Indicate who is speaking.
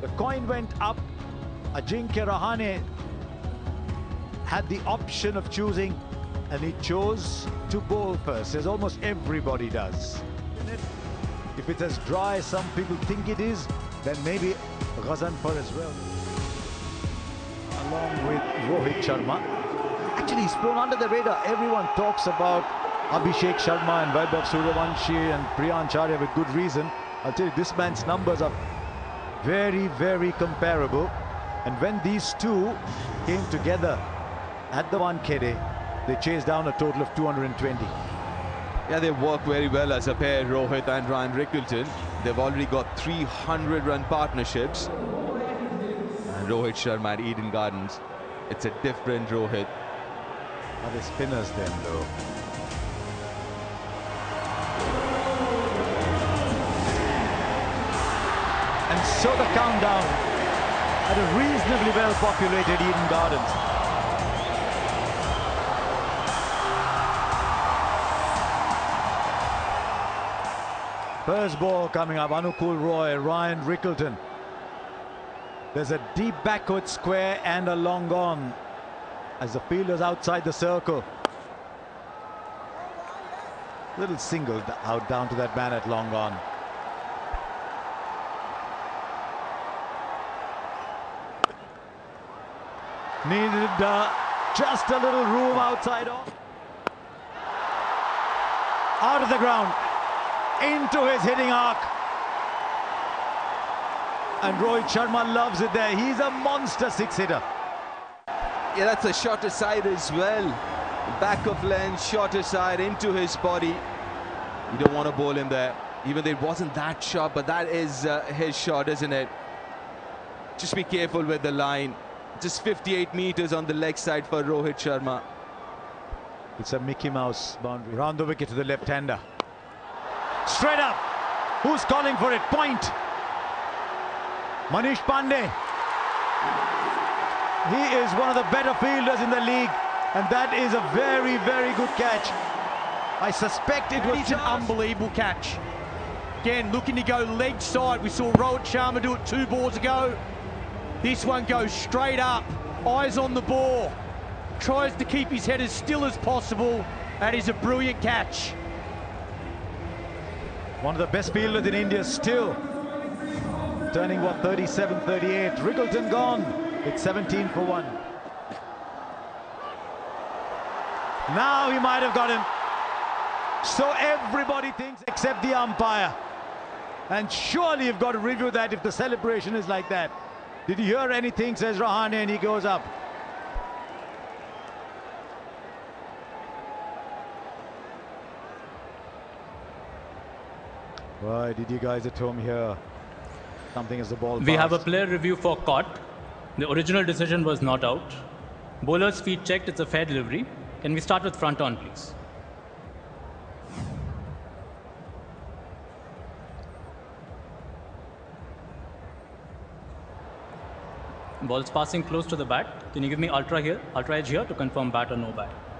Speaker 1: The coin went up. Ajinkya Rahane had the option of choosing, and he chose to bowl first, as almost everybody does. If it's as dry as some people think it is, then maybe Ghazanfar as well. Along with Rohit Sharma. Actually, he's flown under the radar. Everyone talks about Abhishek Sharma and Vaibhav Suryavanshi and Priyan Charya with good reason. I'll tell you, this man's numbers are very, very comparable. And when these two came together at the Wankhede, they chased down a total of 220.
Speaker 2: Yeah, they work very well as a pair, Rohit and Ryan Rickelton. They've already got 300-run partnerships. And Rohit Sharma at Eden Gardens, it's a different Rohit.
Speaker 1: Are they spinners then, though? And so the countdown at a reasonably well-populated Eden Gardens. First ball coming up, Anukul Roy, Ryan Rickelton. There's a deep backward square and a long on as the fielder's outside the circle. Little single out down to that man at long on. Needed just a little room outside off. Out of the ground, into his hitting arc. And Rohit Sharma loves it there. He's a monster six-hitter.
Speaker 2: Yeah, that's a shorter side as well. Back of length, shorter side into his body. You don't want to bowl him there. Even though it wasn't that sharp, but that is his shot, isn't it? Just be careful with the line. Just 58 meters on the leg side for Rohit Sharma.
Speaker 1: It's a Mickey Mouse boundary. Round the wicket to the left-hander. Straight up. Who's calling for it? Point. Manish Pandey. He is one of the better fielders in the league, and that is a very, very good catch. I suspect it was
Speaker 3: an unbelievable catch. Again, looking to go leg side. We saw Rohit Sharma do it 2 balls ago. This one goes straight up, eyes on the ball. Tries to keep his head as still as possible. That is a brilliant catch.
Speaker 1: One of the best fielders in India still. Turning, what, 37, 38. Rickelton gone. It's 17 for 1. Now he might have got him. So everybody thinks except the umpire. And surely you've got to review that if the celebration is like that. Did you hear anything, says Rahane, and he goes up. Why did you guys at home hear something as the ball passed?
Speaker 4: We have a player review for caught. The original decision was not out. Bowler's feet checked, it's a fair delivery. Can we start with front on, please? Ball's passing close to the bat. Can you give me ultra edge here to confirm bat or no bat?